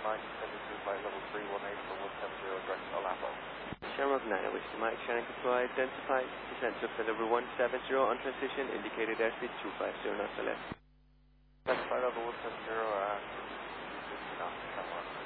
972 flight level 318 for 170 direct to Alapo. Shamrock 9, I wish to Mike Shannon Control identified. Descent to level 170 on transition, indicated airspeed 250 knots or less. Flight level 170 and 250 knots, Shamrock.